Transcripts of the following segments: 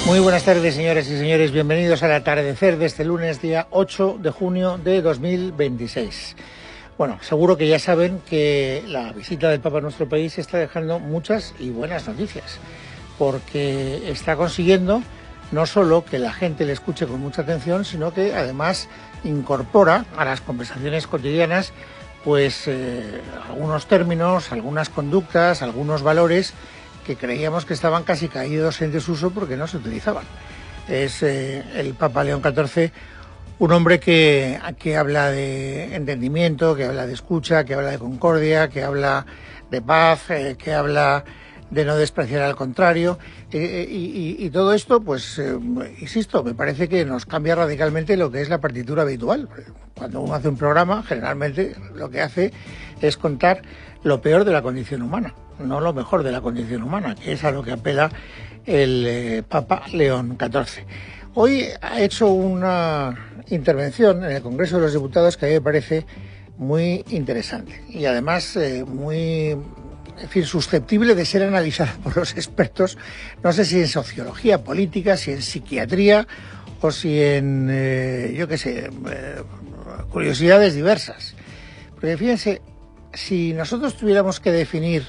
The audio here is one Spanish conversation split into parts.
Muy buenas tardes, señoras y señores. Bienvenidos al atardecer de este lunes, día 8 de junio de 2026. Bueno, seguro que ya saben que la visita del Papa a nuestro país está dejando muchas y buenas noticias, porque está consiguiendo no solo que la gente le escuche con mucha atención, sino que además incorpora a las conversaciones cotidianas pues algunos términos, algunas conductas, algunos valores que creíamos que estaban casi caídos en desuso porque no se utilizaban. Es el Papa León XIV, un hombre que habla de entendimiento, que habla de escucha, que habla de concordia, que habla de paz, que habla de no despreciar al contrario, y todo esto, pues, insisto, me parece que nos cambia radicalmente lo que es la partitura habitual. Cuando uno hace un programa, generalmente lo que hace es contar lo peor de la condición humana, no lo mejor de la condición humana, que es a lo que apela el Papa León XIV. Hoy ha hecho una intervención en el Congreso de los Diputados que a mí me parece muy interesante y además muy, en fin, susceptible de ser analizada por los expertos, no sé si en sociología política, si en psiquiatría o si en, yo qué sé, curiosidades diversas. Porque fíjense, si nosotros tuviéramos que definir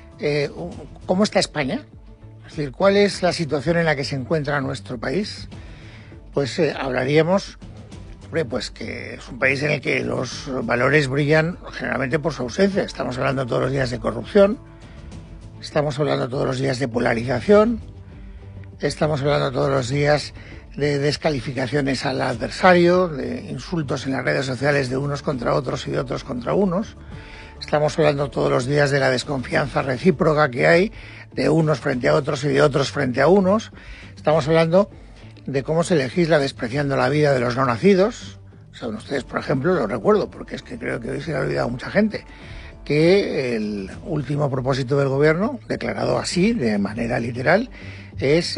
cómo está España, es decir, cuál es la situación en la que se encuentra nuestro país, pues hablaríamos, pues que es un país en el que los valores brillan generalmente por su ausencia. Estamos hablando todos los días de corrupción, estamos hablando todos los días de polarización, estamos hablando todos los días de descalificaciones al adversario, de insultos en las redes sociales de unos contra otros y de otros contra unos. Estamos hablando todos los días de la desconfianza recíproca que hay de unos frente a otros y de otros frente a unos. Estamos hablando de cómo se legisla despreciando la vida de los no nacidos. Saben ustedes, por ejemplo, lo recuerdo porque es que creo que hoy se le ha olvidado a mucha gente, que el último propósito del gobierno, declarado así de manera literal, es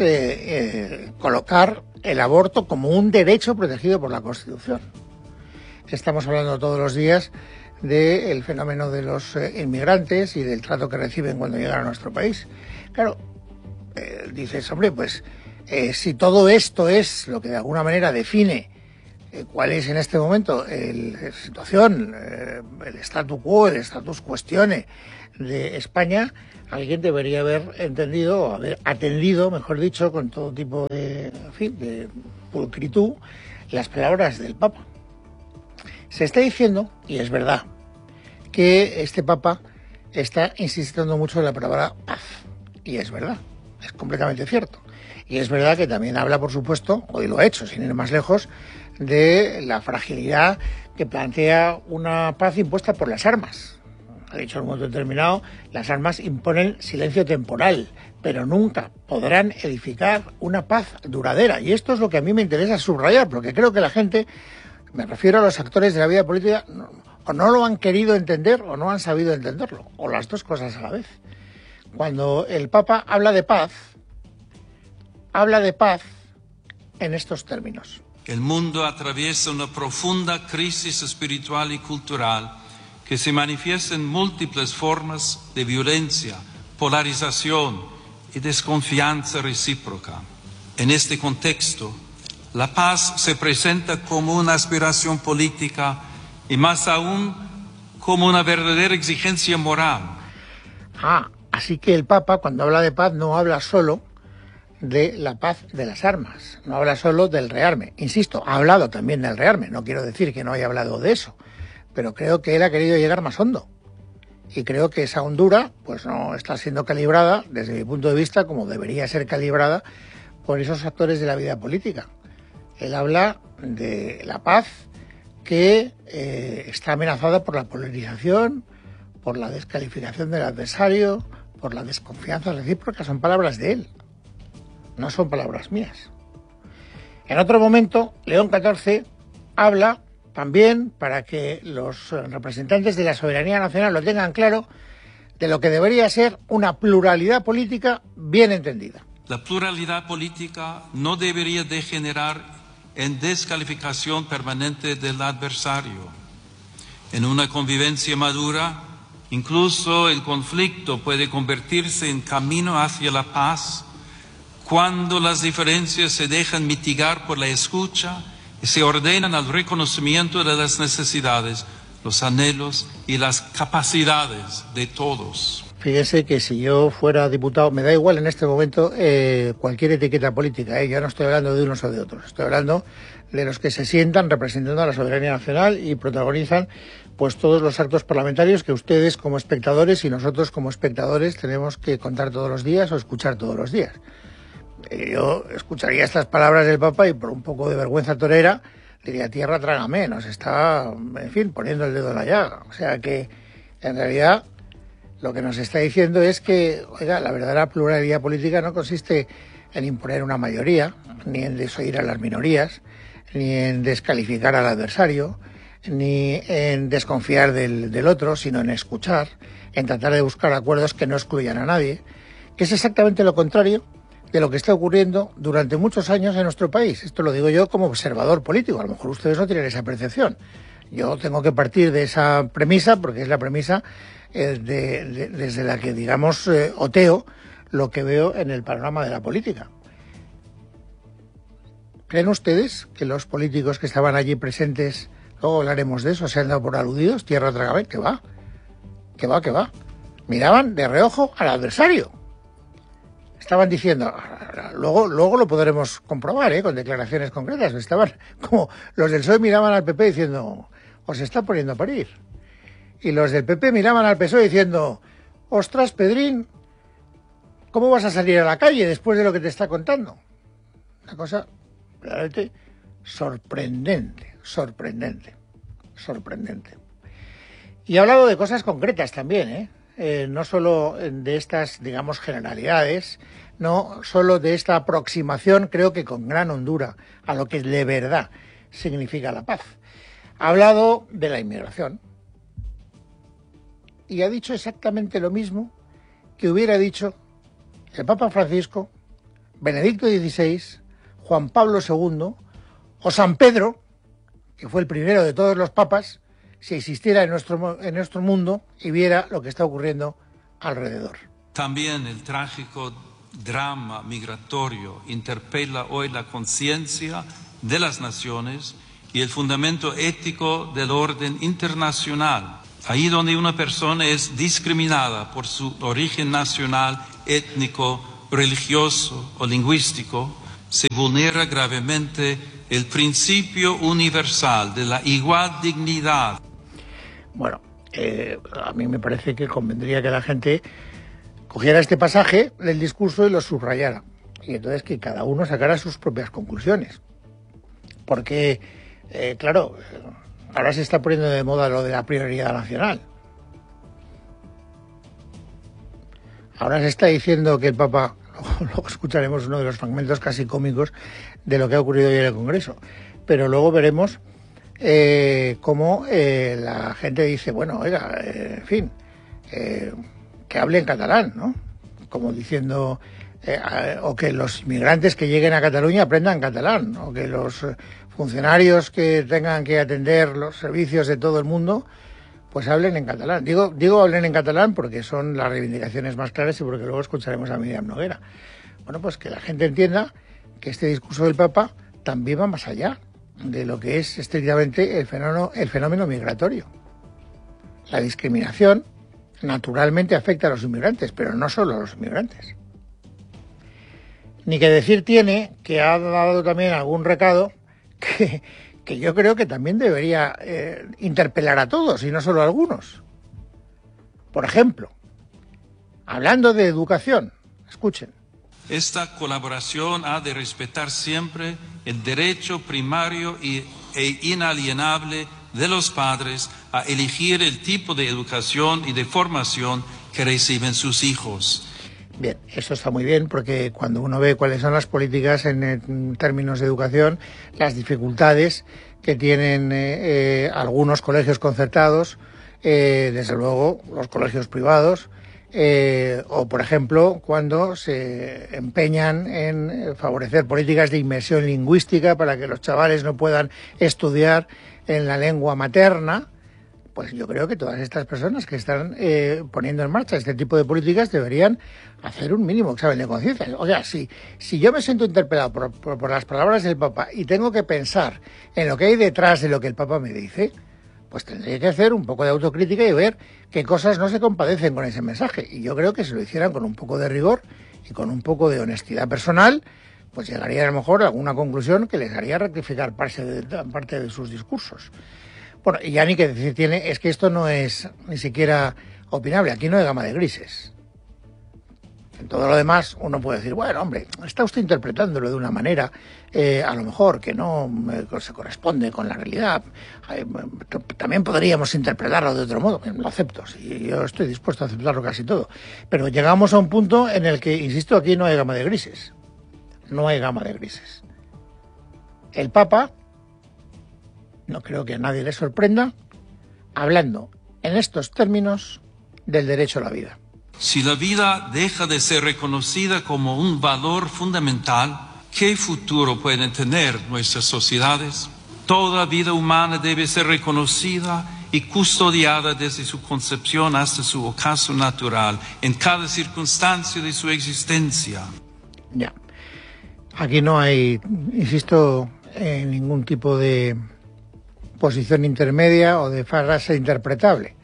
colocar el aborto como un derecho protegido por la Constitución. Estamos hablando todos los días del fenómeno de los inmigrantes y del trato que reciben cuando llegan a nuestro país. Claro, dices, hombre, pues si todo esto es lo que de alguna manera define cuál es en este momento la situación, el statu quo, el status questione de España, alguien debería haber entendido, o haber atendido, mejor dicho, con todo tipo de, en fin, de pulcritud, las palabras del Papa. Se está diciendo, y es verdad, que este Papa está insistiendo mucho en la palabra paz. Y es verdad, es completamente cierto. Y es verdad que también habla, por supuesto, hoy lo ha hecho, sin ir más lejos, de la fragilidad que plantea una paz impuesta por las armas. Ha dicho en un momento determinado, las armas imponen silencio temporal, pero nunca podrán edificar una paz duradera. Y esto es lo que a mí me interesa subrayar, porque creo que la gente, me refiero a los actores de la vida política, o no lo han querido entender o no han sabido entenderlo, o las dos cosas a la vez. Cuando el Papa habla de paz en estos términos. El mundo atraviesa una profunda crisis espiritual y cultural que se manifiesta en múltiples formas de violencia, polarización y desconfianza recíproca. En este contexto, la paz se presenta como una aspiración política y más aún como una verdadera exigencia moral. Así que el Papa, cuando habla de paz, no habla solo de la paz de las armas, no habla solo del rearme. Insisto, ha hablado también del rearme, no quiero decir que no haya hablado de eso, pero creo que él ha querido llegar más hondo. Y creo que esa hondura pues no está siendo calibrada, desde mi punto de vista, como debería ser calibrada por esos actores de la vida política. Él habla de la paz que está amenazada por la polarización, por la descalificación del adversario, por la desconfianza recíproca. Son palabras de él, no son palabras mías. En otro momento, León XIV habla también, para que los representantes de la soberanía nacional lo tengan claro, de lo que debería ser una pluralidad política bien entendida. La pluralidad política no debería degenerar en descalificación permanente del adversario. En una convivencia madura, incluso el conflicto puede convertirse en camino hacia la paz cuando las diferencias se dejan mitigar por la escucha y se ordenan al reconocimiento de las necesidades, los anhelos y las capacidades de todos. Fíjense que si yo fuera diputado, me da igual en este momento cualquier etiqueta política, ya no estoy hablando de unos o de otros, estoy hablando de los que se sientan representando a la soberanía nacional y protagonizan pues todos los actos parlamentarios que ustedes como espectadores y nosotros como espectadores tenemos que contar todos los días o escuchar todos los días. Yo escucharía estas palabras del Papa y por un poco de vergüenza torera diría: tierra, trágame, nos está, en fin, poniendo el dedo en la llaga. O sea que, en realidad, lo que nos está diciendo es que, oiga, la verdadera pluralidad política no consiste en imponer una mayoría, ni en desoír a las minorías, ni en descalificar al adversario, ni en desconfiar del otro, sino en escuchar, en tratar de buscar acuerdos que no excluyan a nadie, que es exactamente lo contrario de lo que está ocurriendo durante muchos años en nuestro país. Esto lo digo yo como observador político, a lo mejor ustedes no tienen esa percepción. Yo tengo que partir de esa premisa, porque es la premisa desde la que, digamos, oteo lo que veo en el panorama de la política. ¿Creen ustedes que los políticos que estaban allí presentes, luego hablaremos de eso, se han dado por aludidos? Tierra, trágame, que va. Miraban de reojo al adversario. Estaban diciendo, luego lo podremos comprobar, con declaraciones concretas, estaban como los del PSOE miraban al PP diciendo: os está poniendo a parir. Y los del PP miraban al PSOE diciendo: ostras, Pedrín, ¿cómo vas a salir a la calle después de lo que te está contando? Una cosa realmente sorprendente. Y he hablado de cosas concretas también, no solo de estas, digamos, generalidades, no solo de esta aproximación, creo que con gran hondura, a lo que de verdad significa la paz. Ha hablado de la inmigración y ha dicho exactamente lo mismo que hubiera dicho el Papa Francisco, Benedicto XVI, Juan Pablo II o San Pedro, que fue el primero de todos los papas, si existiera en nuestro mundo y viera lo que está ocurriendo alrededor. También el trágico drama migratorio interpela hoy la conciencia de las naciones y el fundamento ético del orden internacional. Ahí donde una persona es discriminada por su origen nacional, étnico, religioso o lingüístico, se vulnera gravemente el principio universal de la igual dignidad. Bueno, a mí me parece que convendría que la gente cogiera este pasaje del discurso y lo subrayara. Y entonces que cada uno sacara sus propias conclusiones. Porque, claro, ahora se está poniendo de moda lo de la prioridad nacional. Ahora se está diciendo que el Papa, luego escucharemos uno de los fragmentos casi cómicos de lo que ha ocurrido hoy en el Congreso. Pero luego veremos cómo la gente dice, bueno, oiga, en fin, que hable en catalán, ¿no? Como diciendo, o que los inmigrantes que lleguen a Cataluña aprendan catalán, o que los funcionarios que tengan que atender los servicios de todo el mundo, pues hablen en catalán. Digo hablen en catalán porque son las reivindicaciones más claras y porque luego escucharemos a Míriam Noguera. Bueno, pues que la gente entienda que este discurso del Papa también va más allá de lo que es estrictamente el fenómeno migratorio. La discriminación naturalmente afecta a los inmigrantes, pero no solo a los inmigrantes. Ni que decir tiene que ha dado también algún recado que yo creo que también debería interpelar a todos y no solo a algunos. Por ejemplo, hablando de educación, escuchen. Esta colaboración ha de respetar siempre el derecho primario e inalienable de los padres a elegir el tipo de educación y de formación que reciben sus hijos. Bien, eso está muy bien porque cuando uno ve cuáles son las políticas en términos de educación, las dificultades que tienen algunos colegios concertados, desde luego los colegios privados, o por ejemplo cuando se empeñan en favorecer políticas de inmersión lingüística para que los chavales no puedan estudiar en la lengua materna, pues yo creo que todas estas personas que están poniendo en marcha este tipo de políticas deberían hacer un mínimo examen de conciencia. O sea, si yo me siento interpelado por las palabras del Papa y tengo que pensar en lo que hay detrás de lo que el Papa me dice, pues tendría que hacer un poco de autocrítica y ver qué cosas no se compadecen con ese mensaje. Y yo creo que si lo hicieran con un poco de rigor y con un poco de honestidad personal, pues llegaría a lo mejor a alguna conclusión que les haría rectificar parte de sus discursos. Bueno, y ya ni que decir tiene, es que esto no es ni siquiera opinable, aquí no hay gama de grises. En todo lo demás uno puede decir, bueno, hombre, está usted interpretándolo de una manera a lo mejor que no se corresponde con la realidad. También podríamos interpretarlo de otro modo, lo acepto, sí, yo estoy dispuesto a aceptarlo casi todo. Pero llegamos a un punto en el que, insisto, aquí no hay gama de grises. No hay gama de grises. El Papa, no creo que a nadie le sorprenda, hablando en estos términos del derecho a la vida. Si la vida deja de ser reconocida como un valor fundamental, ¿qué futuro pueden tener nuestras sociedades? Toda vida humana debe ser reconocida y custodiada desde su concepción hasta su ocaso natural, en cada circunstancia de su existencia. Ya. Aquí no hay, insisto, ningún tipo de posición intermedia o de frase interpretable.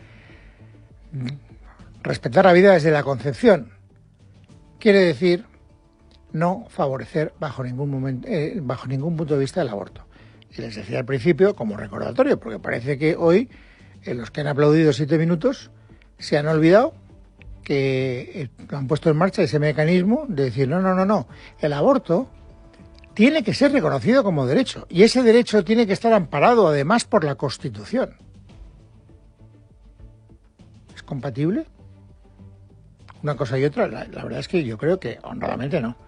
Respetar la vida desde la concepción quiere decir no favorecer bajo ningún punto de vista el aborto. Y les decía al principio, como recordatorio, porque parece que hoy los que han aplaudido 7 minutos se han olvidado que han puesto en marcha ese mecanismo de decir no, el aborto tiene que ser reconocido como derecho y ese derecho tiene que estar amparado además por la Constitución. ¿Es compatible una cosa y otra? La verdad es que yo creo que honradamente no.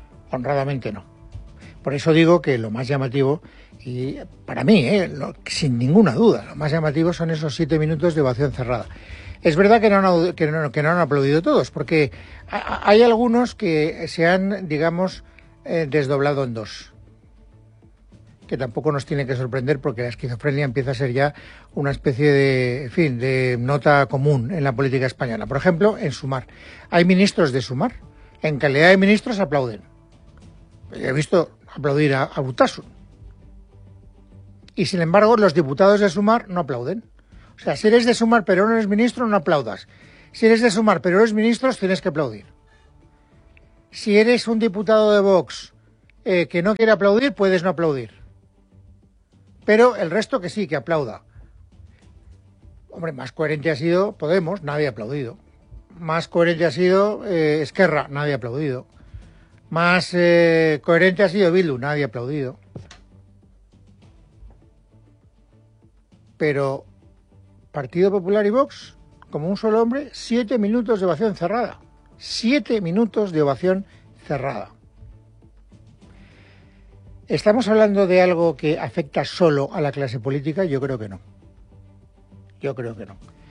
Por eso digo que lo más llamativo, y para mí, sin ninguna duda, lo más llamativo son esos 7 minutos de ovación cerrada. Es verdad que no han aplaudido todos, porque hay algunos que se han, digamos, desdoblado en dos, que tampoco nos tiene que sorprender porque la esquizofrenia empieza a ser ya una especie de nota común en la política española. Por ejemplo, en Sumar. Hay ministros de Sumar. En calidad de ministros aplauden. He visto aplaudir a Urtasun. Y sin embargo, los diputados de Sumar no aplauden. O sea, si eres de Sumar pero no eres ministro, no aplaudas. Si eres de Sumar pero eres ministro, tienes que aplaudir. Si eres un diputado de Vox que no quiere aplaudir, puedes no aplaudir. Pero el resto que sí, que aplauda. Hombre, más coherente ha sido Podemos, nadie ha aplaudido. Más coherente ha sido Esquerra, nadie ha aplaudido. Más coherente ha sido Bildu, nadie ha aplaudido. Pero Partido Popular y Vox, como un solo hombre, 7 minutos de ovación cerrada. 7 minutos de ovación cerrada. ¿Estamos hablando de algo que afecta solo a la clase política? Yo creo que no. Y yo creo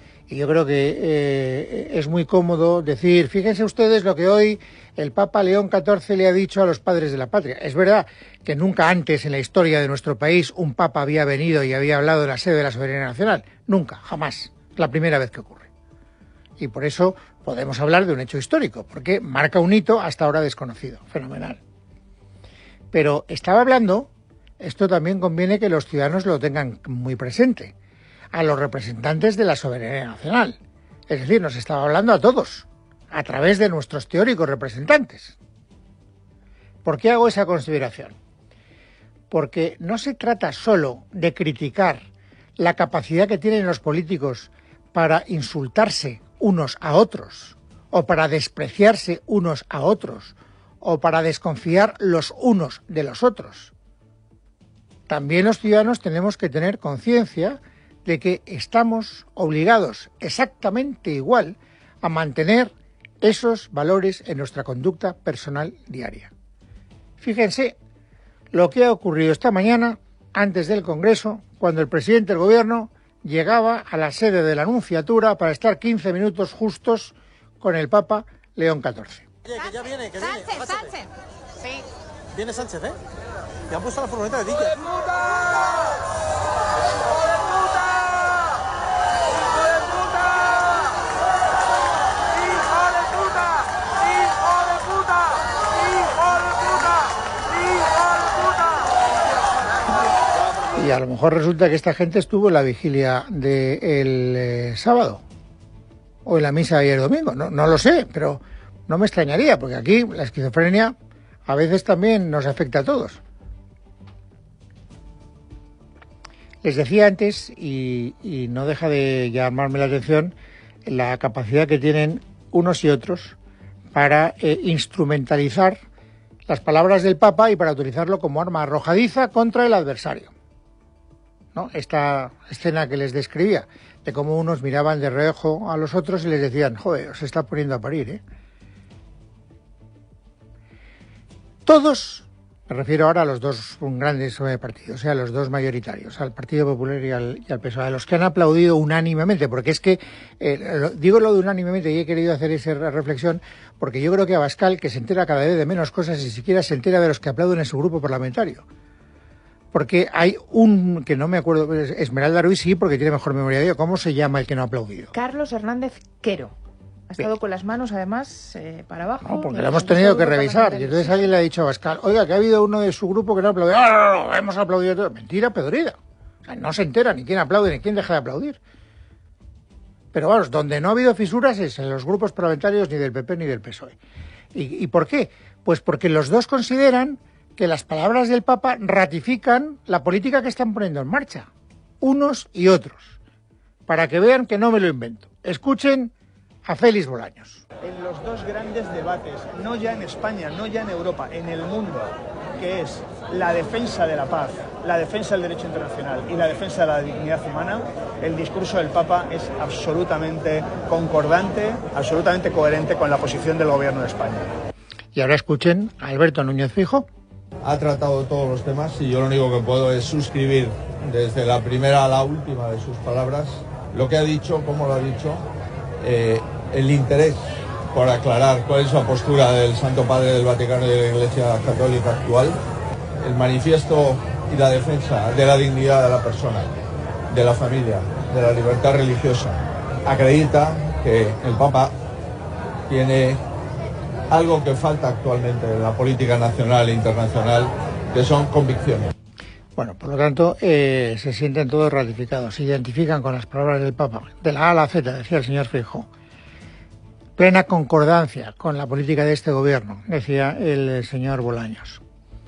que es muy cómodo decir, fíjense ustedes lo que hoy el Papa León XIV le ha dicho a los padres de la patria. Es verdad que nunca antes en la historia de nuestro país un Papa había venido y había hablado de la sede de la soberanía nacional. Nunca, jamás. Es la primera vez que ocurre. Y por eso podemos hablar de un hecho histórico, porque marca un hito hasta ahora desconocido. Fenomenal. Pero estaba hablando, esto también conviene que los ciudadanos lo tengan muy presente, a los representantes de la soberanía nacional. Es decir, nos estaba hablando a todos, a través de nuestros teóricos representantes. ¿Por qué hago esa consideración? Porque no se trata solo de criticar la capacidad que tienen los políticos para insultarse unos a otros, o para despreciarse unos a otros, o para desconfiar los unos de los otros. También los ciudadanos tenemos que tener conciencia de que estamos obligados exactamente igual a mantener esos valores en nuestra conducta personal diaria. Fíjense lo que ha ocurrido esta mañana antes del Congreso, cuando el presidente del Gobierno llegaba a la sede de la Anunciatura para estar 15 minutos justos con el Papa León XIV. Oye, que ya viene, Sánchez. Sí. Viene Sánchez, ¿eh? Que han puesto la furgoneta de Dique. a lo mejor resulta que esta gente estuvo en la vigilia del sábado o en la misa de ayer domingo. No lo sé, pero no me extrañaría, porque aquí la esquizofrenia a veces también nos afecta a todos. Les decía antes, y no deja de llamarme la atención, la capacidad que tienen unos y otros para instrumentalizar las palabras del Papa y para utilizarlo como arma arrojadiza contra el adversario, ¿no? Esta escena que les describía, de cómo unos miraban de reojo a los otros y les decían, joder, os está poniendo a parir, ¿eh? Todos, me refiero ahora a los dos grandes partidos, o sea, a los dos mayoritarios, al Partido Popular y al PSOE, a los que han aplaudido unánimemente, porque es que, digo lo de unánimemente y he querido hacer esa reflexión, porque yo creo que Abascal, que se entera cada vez de menos cosas, ni siquiera se entera de los que aplauden en su grupo parlamentario. Porque hay un, que no me acuerdo, Esmeralda Ruiz sí, porque tiene mejor memoria de ello. ¿Cómo se llama el que no ha aplaudido? Carlos Hernández Quero. Ha estado con las manos, además, para abajo. No, porque lo hemos tenido que revisar. Y entonces alguien le ha dicho a Abascal, oiga, que ha habido uno de su grupo que no ha aplaudido. No, hemos aplaudido todo. Mentira, pedorida. O sea, no se entera ni quién aplaude ni quién deja de aplaudir. Pero vamos, donde no ha habido fisuras es en los grupos parlamentarios ni del PP ni del PSOE. ¿Y por qué? Pues porque los dos consideran que las palabras del Papa ratifican la política que están poniendo en marcha, unos y otros, para que vean que no me lo invento. Escuchen a Félix Bolaños. En los dos grandes debates, no ya en España, no ya en Europa, en el mundo, que es la defensa de la paz, la defensa del derecho internacional y la defensa de la dignidad humana, el discurso del Papa es absolutamente concordante, absolutamente coherente con la posición del Gobierno de España. Y ahora escuchen a Alberto Núñez Feijóo. Ha tratado todos los temas y yo lo único que puedo es suscribir desde la primera a la última de sus palabras lo que ha dicho, cómo lo ha dicho, el interés por aclarar cuál es la postura del Santo Padre del Vaticano y de la Iglesia Católica actual, el manifiesto y la defensa de la dignidad de la persona, de la familia, de la libertad religiosa. Acredita que el Papa tiene algo que falta actualmente en la política nacional e internacional, que son convicciones. Bueno, por lo tanto, se sienten todos ratificados, se identifican con las palabras del Papa, de la A a la Z, decía el señor Feijóo. Plena concordancia con la política de este gobierno, decía el señor Bolaños.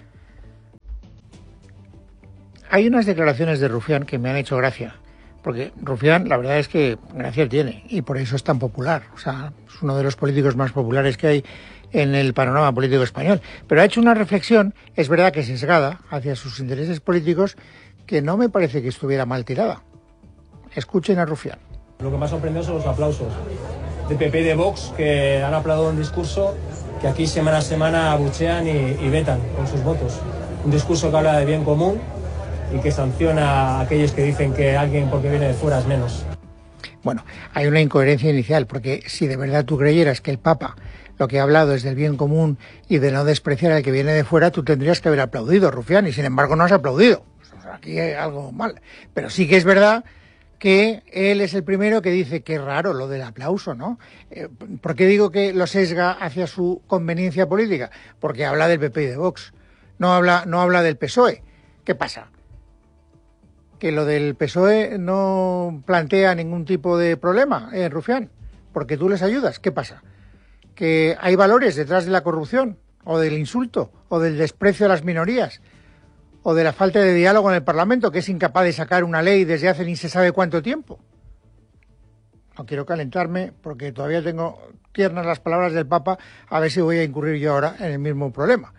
Hay unas declaraciones de Rufián que me han hecho gracia, porque Rufián, la verdad es que gracia tiene, y por eso es tan popular. O sea, es uno de los políticos más populares que hay en el panorama político español. Pero ha hecho una reflexión, es verdad que sesgada, hacia sus intereses políticos, que no me parece que estuviera mal tirada. Escuchen a Rufián. Lo que me ha sorprendido son los aplausos de PP y de Vox, que han aplaudido un discurso que aquí semana a semana abuchean y vetan con sus votos. Un discurso que habla de bien común y que sanciona a aquellos que dicen que alguien porque viene de fuera es menos. Bueno, hay una incoherencia inicial, porque si de verdad tú creyeras que el Papa lo que ha hablado es del bien común y de no despreciar al que viene de fuera, tú tendrías que haber aplaudido, Rufián, y sin embargo no has aplaudido. O sea, aquí hay algo mal. Pero sí que es verdad que él es el primero que dice que es raro lo del aplauso, ¿no? ¿Por qué digo que lo sesga hacia su conveniencia política? Porque habla del PP y de Vox, no habla del PSOE. ¿Qué pasa? ¿Que lo del PSOE no plantea ningún tipo de problema, Rufián? Porque tú les ayudas. ¿Qué pasa? ¿Que hay valores detrás de la corrupción, o del insulto, o del desprecio a las minorías, o de la falta de diálogo en el Parlamento, que es incapaz de sacar una ley desde hace ni se sabe cuánto tiempo? No quiero calentarme porque todavía tengo tiernas las palabras del Papa, a ver si voy a incurrir yo ahora en el mismo problema.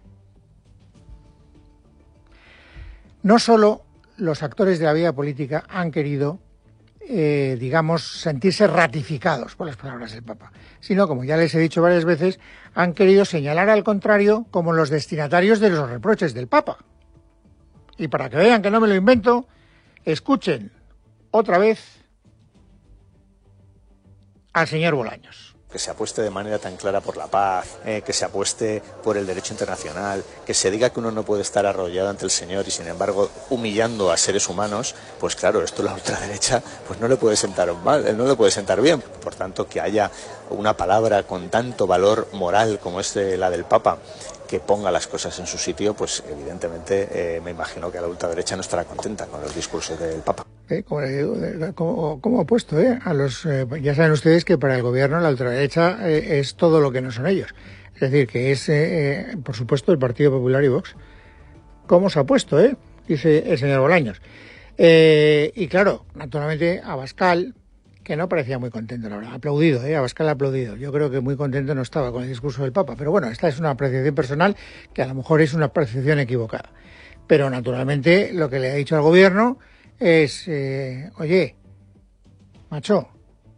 No solo los actores de la vida política han querido, sentirse ratificados por las palabras del Papa, sino, como ya les he dicho varias veces, han querido señalar al contrario como los destinatarios de los reproches del Papa. Y para que vean que no me lo invento, escuchen otra vez al señor Bolaños. Que se apueste de manera tan clara por la paz, que se apueste por el derecho internacional, que se diga que uno no puede estar arrodillado ante el Señor y sin embargo humillando a seres humanos, pues claro, esto la ultraderecha pues no le puede sentar mal, no le puede sentar bien. Por tanto, que haya una palabra con tanto valor moral como es la del Papa, que ponga las cosas en su sitio, pues evidentemente me imagino que la ultraderecha no estará contenta con los discursos del Papa. Como ha puesto, a los ya saben ustedes que para el gobierno la ultraderecha es todo lo que no son ellos. Es decir, que es, por supuesto, el Partido Popular y Vox. ¿Cómo se ha puesto, dice el señor Bolaños? Y claro, naturalmente, Abascal, que no parecía muy contento, la verdad. Aplaudido, Abascal aplaudido. Yo creo que muy contento no estaba con el discurso del Papa. Pero bueno, esta es una apreciación personal que a lo mejor es una apreciación equivocada. Pero naturalmente lo que le ha dicho al gobierno es, oye, macho,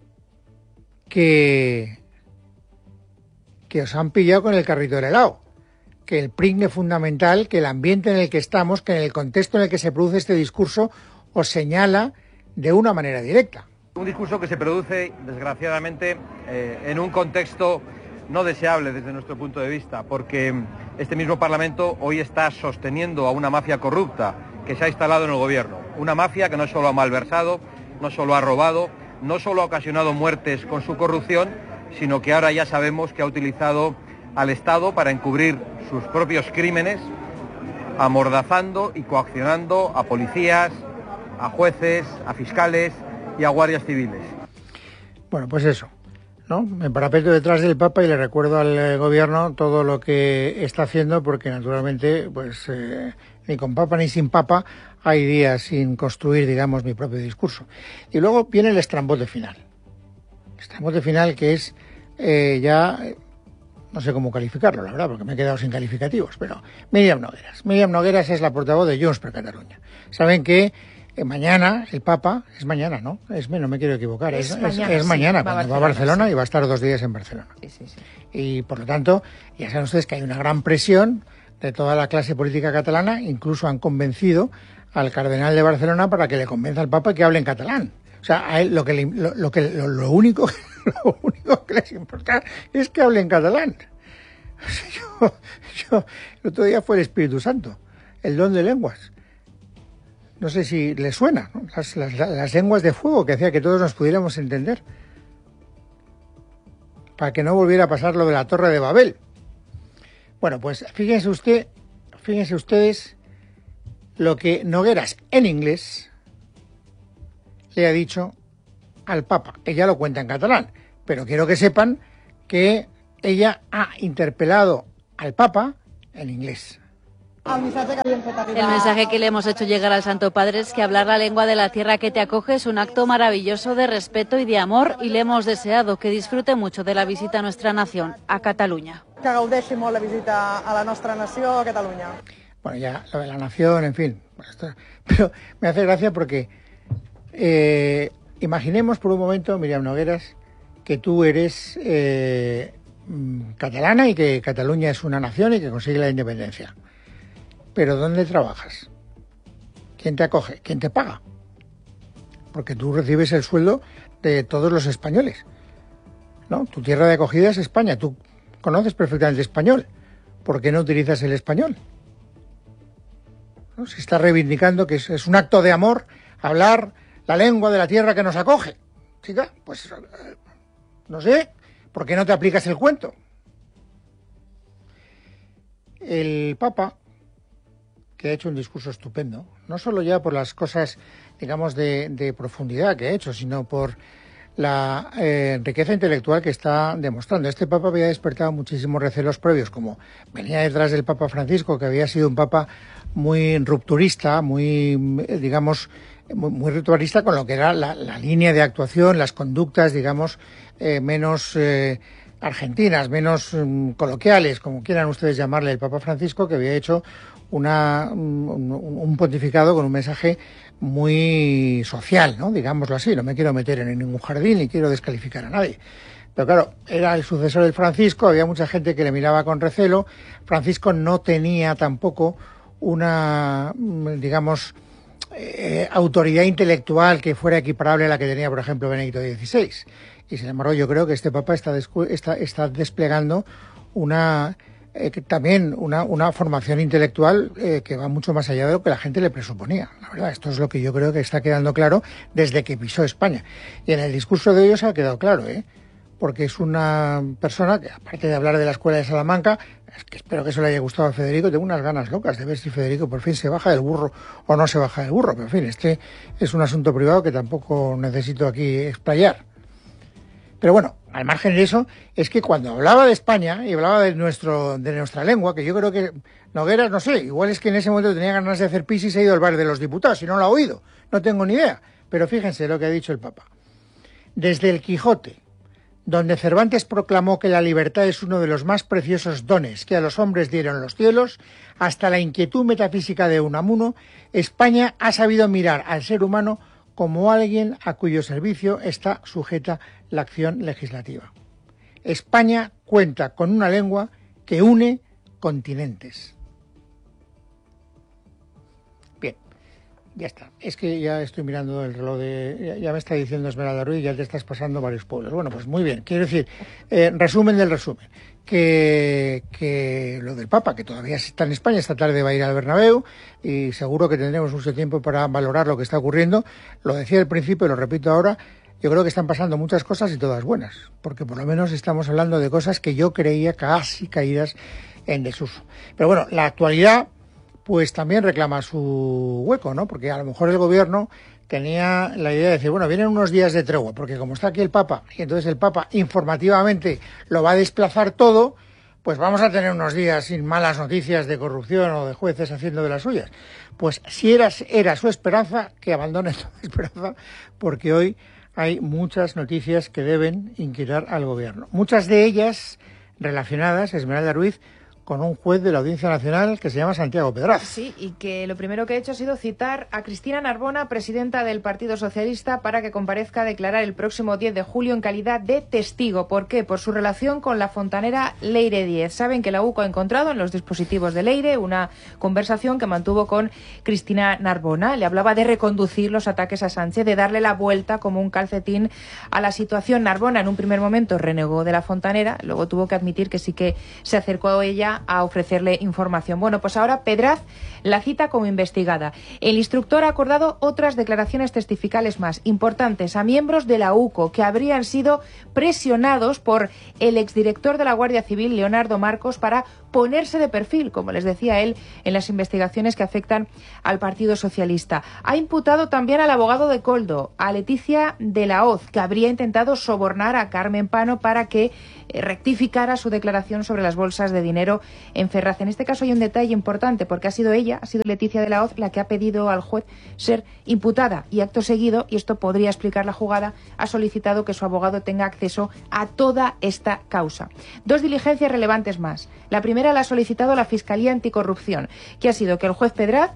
que os han pillado con el carrito del helado, que el pringue fundamental, que el ambiente en el que estamos, que en el contexto en el que se produce este discurso, os señala de una manera directa. Un discurso que se produce, desgraciadamente, en un contexto no deseable desde nuestro punto de vista, porque este mismo Parlamento hoy está sosteniendo a una mafia corrupta que se ha instalado en el gobierno. Una mafia que no solo ha malversado, no solo ha robado, no solo ha ocasionado muertes con su corrupción, sino que ahora ya sabemos que ha utilizado al Estado para encubrir sus propios crímenes, amordazando y coaccionando a policías, a jueces, a fiscales y a guardias civiles. Bueno, pues eso, ¿no? Me parapeto detrás del Papa y le recuerdo al gobierno todo lo que está haciendo, porque naturalmente, pues ni con Papa ni sin Papa hay días sin construir, digamos, mi propio discurso. Y luego viene el estrambote final. El estrambote final que es no sé cómo calificarlo, la verdad, porque me he quedado sin calificativos, pero Míriam Nogueras. Míriam Nogueras es la portavoz de Junts per Catalunya. Saben que mañana el Papa, es mañana, ¿no? No me quiero equivocar, es mañana, cuando va a Barcelona, y va a estar 2 días en Barcelona. Sí. Y por lo tanto, ya saben ustedes que hay una gran presión de toda la clase política catalana, incluso han convencido al cardenal de Barcelona para que le convenza al Papa que hable en catalán. O sea, a él lo único que les importa es que hable en catalán. O sea, yo el otro día fue el Espíritu Santo, el don de lenguas. No sé si les suena, ¿no? Las lenguas de fuego que hacía que todos nos pudiéramos entender. Para que no volviera a pasar lo de la Torre de Babel. Bueno, pues fíjense ustedes lo que Nogueras en inglés le ha dicho al Papa. Ella lo cuenta en catalán, pero quiero que sepan que ella ha interpelado al Papa en inglés. El mensaje que le hemos hecho llegar al Santo Padre es que hablar la lengua de la tierra que te acoge es un acto maravilloso de respeto y de amor, y le hemos deseado que disfrute mucho de la visita a nuestra nación, a Cataluña. Que gaudeixi molt la visita a la nostra nació, a Catalunya. Bueno, ya lo de la nación, en fin. Pero me hace gracia porque imaginemos por un momento, Míriam Nogueras, que tú eres catalana y que Cataluña es una nación y que consigue la independencia. Pero ¿dónde trabajas? ¿Quién te acoge? ¿Quién te paga? Porque tú recibes el sueldo de todos los españoles, ¿no? Tu tierra de acogida es España. Tú conoces perfectamente español. ¿Por qué no utilizas el español? ¿No? Se está reivindicando que es un acto de amor hablar la lengua de la tierra que nos acoge. Chica, pues no sé, ¿por qué no te aplicas el cuento? El Papa, que ha hecho un discurso estupendo, no solo ya por las cosas, digamos, de profundidad que ha hecho, sino por la riqueza intelectual que está demostrando. Este Papa había despertado muchísimos recelos previos, como venía detrás del Papa Francisco, que había sido un Papa muy rupturista, muy rupturista con lo que era la línea de actuación, las conductas, digamos, menos argentinas, menos coloquiales, como quieran ustedes llamarle, el Papa Francisco, que había hecho un pontificado con un mensaje muy social, ¿no? Digámoslo así. No me quiero meter en ningún jardín ni quiero descalificar a nadie. Pero claro, era el sucesor del Francisco, había mucha gente que le miraba con recelo. Francisco no tenía tampoco una, digamos, autoridad intelectual que fuera equiparable a la que tenía, por ejemplo, Benedicto XVI. Y sin embargo, yo creo que este Papa está desplegando también una formación intelectual que va mucho más allá de lo que la gente le presuponía. La verdad, esto es lo que yo creo que está quedando claro desde que pisó España. Y en el discurso de ellos ha quedado claro, porque es una persona que, aparte de hablar de la escuela de Salamanca, es que espero que eso le haya gustado a Federico. Tengo unas ganas locas de ver si Federico por fin se baja del burro o no se baja del burro, pero en fin, este es un asunto privado que tampoco necesito aquí explayar. Pero bueno, al margen de eso, es que cuando hablaba de España y hablaba de nuestra lengua, que yo creo que Nogueras, no sé, igual es que en ese momento tenía ganas de hacer pis y se ha ido al bar de los diputados y no lo ha oído, no tengo ni idea. Pero fíjense lo que ha dicho el Papa. Desde el Quijote, donde Cervantes proclamó que la libertad es uno de los más preciosos dones que a los hombres dieron los cielos, hasta la inquietud metafísica de Unamuno, España ha sabido mirar al ser humano como alguien a cuyo servicio está sujeta la acción legislativa. España cuenta con una lengua que une continentes. Bien, ya está. Es que ya estoy mirando el reloj ya me está diciendo Esmeralda Ruiz, ya te estás pasando varios pueblos. Bueno, pues muy bien. Quiero decir, resumen del resumen. Que lo del Papa, que todavía está en España, esta tarde va a ir al Bernabéu y seguro que tendremos mucho tiempo para valorar lo que está ocurriendo. Lo decía al principio y lo repito ahora, yo creo que están pasando muchas cosas y todas buenas, porque por lo menos estamos hablando de cosas que yo creía casi caídas en desuso. Pero bueno, la actualidad pues también reclama su hueco, ¿no? Porque a lo mejor el gobierno tenía la idea de decir, bueno, vienen unos días de tregua, porque como está aquí el Papa, y entonces el Papa informativamente lo va a desplazar todo, pues vamos a tener unos días sin malas noticias de corrupción o de jueces haciendo de las suyas. Pues si era su esperanza, que abandone toda esperanza, porque hoy hay muchas noticias que deben inquietar al gobierno. Muchas de ellas relacionadas, Esmeralda Ruiz, con un juez de la Audiencia Nacional que se llama Santiago Pedraz. Sí, y que lo primero que ha hecho ha sido citar a Cristina Narbona, presidenta del Partido Socialista, para que comparezca a declarar el próximo 10 de julio en calidad de testigo. ¿Por qué? Por su relación con la fontanera Leire 10. Saben que la UCO ha encontrado en los dispositivos de Leire una conversación que mantuvo con Cristina Narbona. Le hablaba de reconducir los ataques a Sánchez, de darle la vuelta como un calcetín a la situación. Narbona en un primer momento renegó de la fontanera, luego tuvo que admitir que sí que se acercó a ella a ofrecerle información. Bueno, pues ahora Pedraz la cita como investigada. El instructor ha acordado otras declaraciones testificales más importantes a miembros de la UCO que habrían sido presionados por el exdirector de la Guardia Civil, Leonardo Marcos, para ponerse de perfil, como les decía él, en las investigaciones que afectan al Partido Socialista. Ha imputado también al abogado de Koldo, a Leticia de la Hoz, que habría intentado sobornar a Carmen Pano para que rectificara su declaración sobre las bolsas de dinero en Ferraz. En este caso hay un detalle importante, porque ha sido Leticia de la Hoz, la que ha pedido al juez ser imputada, y acto seguido, y esto podría explicar la jugada, ha solicitado que su abogado tenga acceso a toda esta causa. Dos diligencias relevantes más. La primera la ha solicitado la Fiscalía Anticorrupción, que ha sido que el juez Pedraz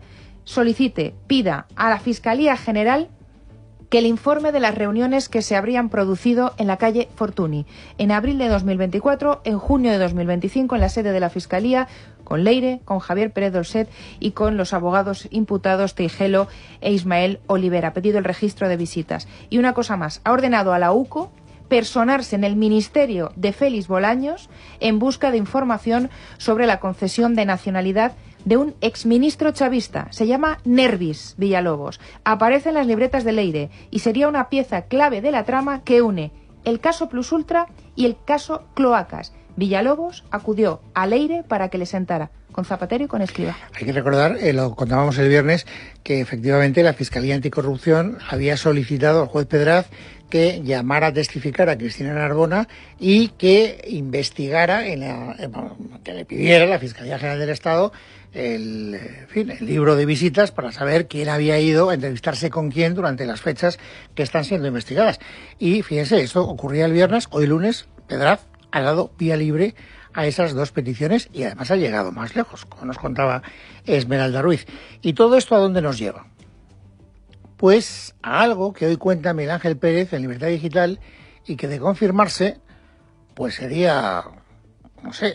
pida a la Fiscalía General que el informe de las reuniones que se habrían producido en la calle Fortuny en abril de 2024, en junio de 2025, en la sede de la Fiscalía, con Leire, con Javier Pérez Dolcet y con los abogados imputados Teijelo e Ismael Olivera. Ha pedido el registro de visitas. Y una cosa más, ha ordenado a la UCO personarse en el ministerio de Félix Bolaños en busca de información sobre la concesión de nacionalidad de un exministro chavista. Se llama Nervis Villalobos. Aparece en las libretas de Leire y sería una pieza clave de la trama que une el caso Plus Ultra y el caso Cloacas. Villalobos acudió a Leire para que le sentara con Zapatero y con Escrivá. Hay que recordar, lo contábamos el viernes, que efectivamente la Fiscalía Anticorrupción había solicitado al juez Pedraz que llamara a testificar a Cristina Narbona y que investigara, que le pidiera a la Fiscalía General del Estado el libro de visitas para saber quién había ido a entrevistarse con quién durante las fechas que están siendo investigadas. Y fíjense, esto ocurría el viernes, hoy lunes Pedraz ha dado vía libre a esas dos peticiones y además ha llegado más lejos, como nos contaba Esmeralda Ruiz. ¿Y todo esto a dónde nos lleva? Pues a algo que hoy cuenta Miguel Ángel Pérez en Libertad Digital y que de confirmarse, pues sería, no sé,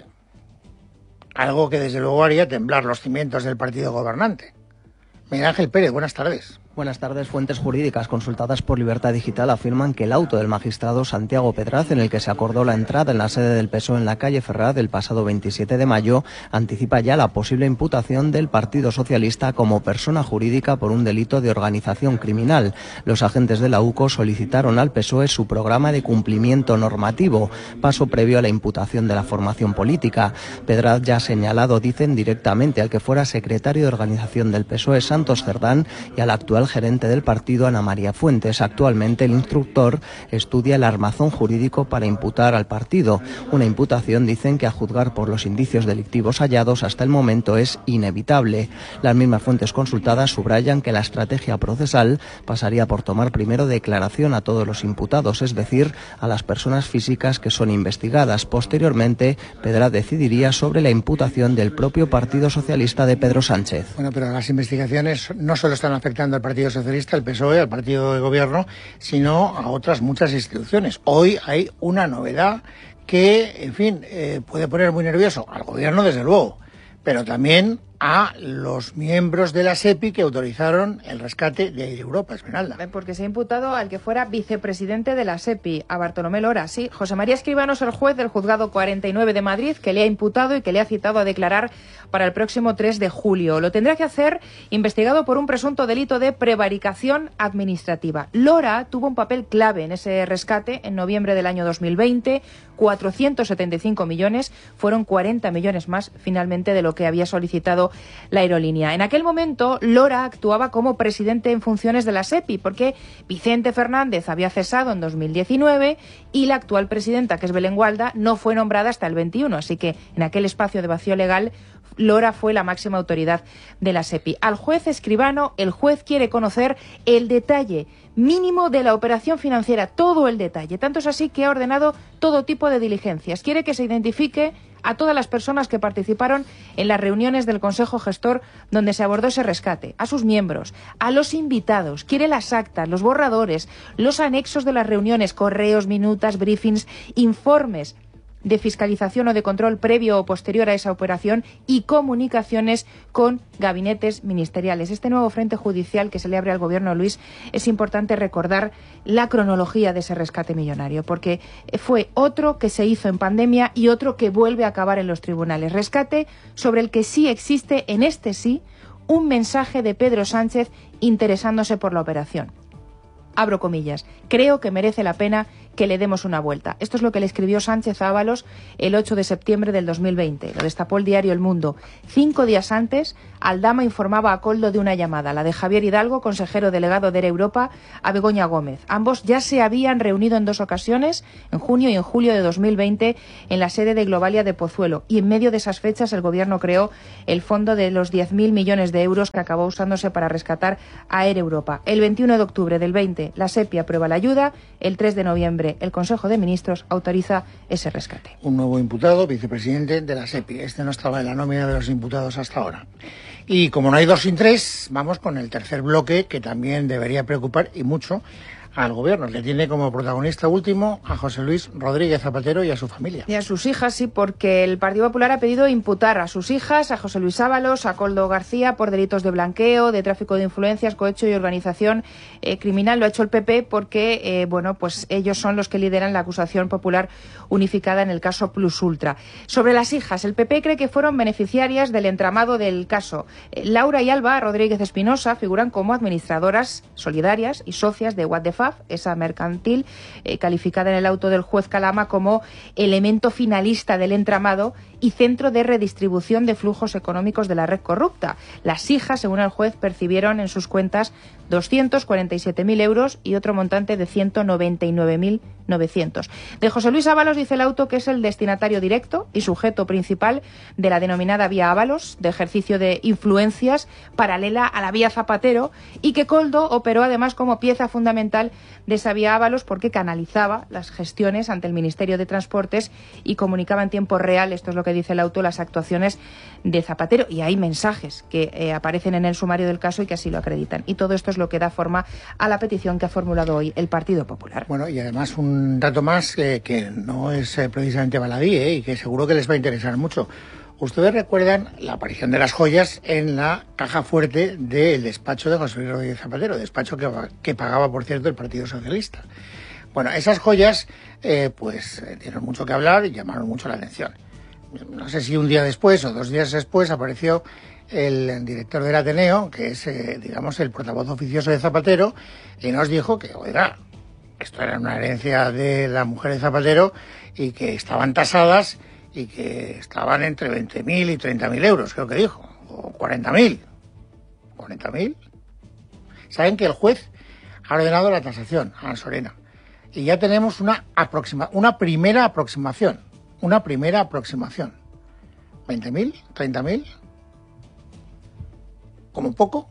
algo que desde luego haría temblar los cimientos del partido gobernante. Miguel Ángel Pérez, buenas tardes. Buenas tardes. Fuentes jurídicas consultadas por Libertad Digital afirman que el auto del magistrado Santiago Pedraz, en el que se acordó la entrada en la sede del PSOE en la calle Ferraz el pasado 27 de mayo, anticipa ya la posible imputación del Partido Socialista como persona jurídica por un delito de organización criminal. Los agentes de la UCO solicitaron al PSOE su programa de cumplimiento normativo, paso previo a la imputación de la formación política. Pedraz ya ha señalado, dicen, directamente al que fuera secretario de organización del PSOE, Santos Cerdán, y al actual gerente del partido, Ana María Fuentes. Actualmente el instructor estudia el armazón jurídico para imputar al partido. Una imputación, dicen, que a juzgar por los indicios delictivos hallados hasta el momento es inevitable. Las mismas fuentes consultadas subrayan que la estrategia procesal pasaría por tomar primero declaración a todos los imputados, es decir, a las personas físicas que son investigadas. Posteriormente, Pedraz decidiría sobre la imputación del propio Partido Socialista de Pedro Sánchez. Bueno, pero las investigaciones no solo están afectando al Partido Socialista, al PSOE, al partido de gobierno, sino a otras muchas instituciones. Hoy hay una novedad que, en fin, puede poner muy nervioso al gobierno, desde luego, pero también a los miembros de la SEPI que autorizaron el rescate de Air Europa, Esmeralda. Porque se ha imputado al que fuera vicepresidente de la SEPI, a Bartolomé Lora, sí. José María Escribano es el juez del Juzgado 49 de Madrid que le ha imputado y que le ha citado a declarar para el próximo 3 de julio. Lo tendrá que hacer investigado por un presunto delito de prevaricación administrativa. Lora tuvo un papel clave en ese rescate en noviembre del año 2020, 475 millones, fueron 40 millones más finalmente de lo que había solicitado la aerolínea. En aquel momento, Lora actuaba como presidente en funciones de la SEPI, porque Vicente Fernández había cesado en 2019 y la actual presidenta, que es Belén Gualda, no fue nombrada hasta el 21, así que en aquel espacio de vacío legal, Lora fue la máxima autoridad de la SEPI. Al juez Escribano, el juez quiere conocer el detalle mínimo de la operación financiera, todo el detalle. Tanto es así que ha ordenado todo tipo de diligencias. Quiere que se identifique a todas las personas que participaron en las reuniones del Consejo Gestor donde se abordó ese rescate, a sus miembros, a los invitados. Quiere las actas, los borradores, los anexos de las reuniones, correos, minutas, briefings, informes de fiscalización o de control previo o posterior a esa operación y comunicaciones con gabinetes ministeriales. Este nuevo frente judicial que se le abre al gobierno, Luis, es importante recordar la cronología de ese rescate millonario, porque fue otro que se hizo en pandemia y otro que vuelve a acabar en los tribunales. Rescate sobre el que sí existe, en este sí, un mensaje de Pedro Sánchez interesándose por la operación. Abro comillas, creo que merece la pena que le demos una vuelta. Esto es lo que le escribió Sánchez a Ábalos el 8 de septiembre del 2020. Lo destapó el diario El Mundo. 5 días antes, Aldama informaba a Koldo de una llamada, la de Javier Hidalgo, consejero delegado de Air Europa, a Begoña Gómez. Ambos ya se habían reunido en 2 ocasiones, en junio y en julio de 2020, en la sede de Globalia de Pozuelo. Y en medio de esas fechas, el gobierno creó el fondo de los 10.000 millones de euros que acabó usándose para rescatar a Air Europa. El 21 de octubre del 20, la SEPI aprueba la ayuda. El 3 de noviembre, el Consejo de Ministros autoriza ese rescate. Un nuevo imputado, vicepresidente de la SEPI. Este no estaba en la nómina de los imputados hasta ahora. Y como no hay 2 sin 3, vamos con el tercer bloque, que también debería preocupar y mucho al gobierno, que tiene como protagonista último a José Luis Rodríguez Zapatero y a su familia. Y a sus hijas, sí, porque el Partido Popular ha pedido imputar a sus hijas, a José Luis Ábalos, a Koldo García, por delitos de blanqueo, de tráfico de influencias, cohecho y organización criminal. Lo ha hecho el PP porque, pues ellos son los que lideran la acusación popular unificada en el caso Plus Ultra. Sobre las hijas, el PP cree que fueron beneficiarias del entramado del caso. Laura y Alba Rodríguez Espinosa figuran como administradoras solidarias y socias de What the Fuck, esa mercantil, calificada en el auto del juez Calama como elemento finalista del entramado y centro de redistribución de flujos económicos de la red corrupta. Las hijas, según el juez, percibieron en sus cuentas 247.000 euros y otro montante de 199.900. De José Luis Ábalos dice el auto que es el destinatario directo y sujeto principal de la denominada vía Ábalos, de ejercicio de influencias paralela a la vía Zapatero, y que Koldo operó además como pieza fundamental de esa vía Ábalos porque canalizaba las gestiones ante el Ministerio de Transportes y comunicaba en tiempo real, esto es lo que dice el auto, las actuaciones de Zapatero. Y hay mensajes que aparecen en el sumario del caso y que así lo acreditan. Y todo esto es lo que da forma a la petición que ha formulado hoy el Partido Popular. Bueno, y además un dato más que no es precisamente baladí, y que seguro que les va a interesar mucho. Ustedes recuerdan la aparición de las joyas en la caja fuerte del despacho de José Luis Rodríguez Zapatero, despacho que pagaba, por cierto, el Partido Socialista. Bueno, esas joyas dieron mucho que hablar y llamaron mucho la atención. No sé si un día después o 2 días después apareció el director del Ateneo, que es, digamos, el portavoz oficioso de Zapatero, y nos dijo que, oiga, esto era una herencia de la mujer de Zapatero y que estaban tasadas y que estaban entre 20.000 y 30.000 euros, creo que dijo, o 40.000. ¿40.000? Saben que el juez ha ordenado la tasación a Ansorena y ya tenemos una primera aproximación. ¿20.000? ¿30.000? Como poco,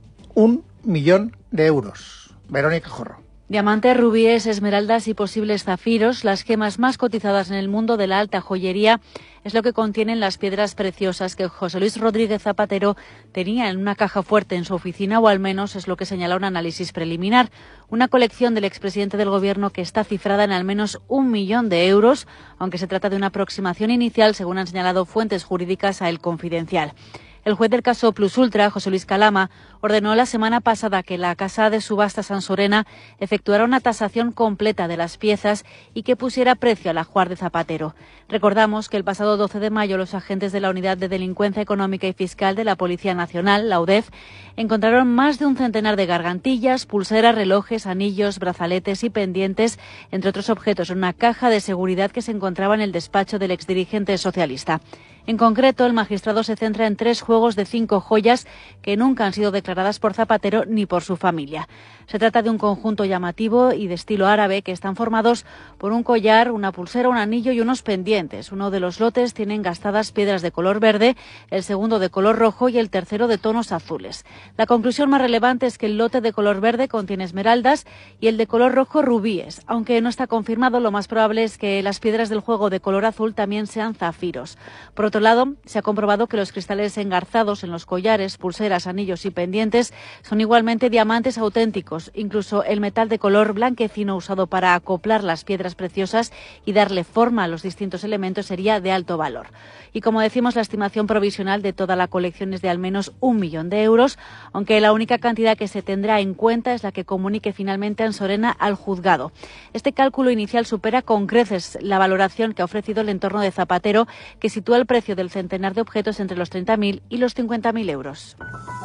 1 millón de euros. Verónica Jorro. Diamantes, rubíes, esmeraldas y posibles zafiros, las gemas más cotizadas en el mundo de la alta joyería, es lo que contienen las piedras preciosas que José Luis Rodríguez Zapatero tenía en una caja fuerte en su oficina, o al menos es lo que señala un análisis preliminar. Una colección del expresidente del Gobierno que está cifrada en al menos 1 millón de euros, aunque se trata de una aproximación inicial, según han señalado fuentes jurídicas a El Confidencial. El juez del caso Plus Ultra, José Luis Calama, ordenó la semana pasada que la Casa de Subastas Ansorena efectuara una tasación completa de las piezas y que pusiera precio al ajuar de Zapatero. Recordamos que el pasado 12 de mayo los agentes de la Unidad de Delincuencia Económica y Fiscal de la Policía Nacional, la UDEF, encontraron más de un centenar de gargantillas, pulseras, relojes, anillos, brazaletes y pendientes, entre otros objetos, en una caja de seguridad que se encontraba en el despacho del exdirigente socialista. En concreto, el magistrado se centra en 3 juegos de 5 joyas que nunca han sido declaradas por Zapatero ni por su familia. Se trata de un conjunto llamativo y de estilo árabe que están formados por un collar, una pulsera, un anillo y unos pendientes. Uno de los lotes tiene engastadas piedras de color verde, el segundo de color rojo y el tercero de tonos azules. La conclusión más relevante es que el lote de color verde contiene esmeraldas y el de color rojo rubíes. Aunque no está confirmado, lo más probable es que las piedras del juego de color azul también sean zafiros. Por otro lado, se ha comprobado que los cristales engarzados en los collares, pulseras, anillos y pendientes son igualmente diamantes auténticos. Incluso el metal de color blanquecino usado para acoplar las piedras preciosas y darle forma a los distintos elementos sería de alto valor. Y como decimos, la estimación provisional de toda la colección es de al menos 1 millón de euros, aunque la única cantidad que se tendrá en cuenta es la que comunique finalmente Ansorena al juzgado. Este cálculo inicial supera con creces la valoración que ha ofrecido el entorno de Zapatero, que sitúa el precio del centenar de objetos entre los 30.000 y los 50.000 euros.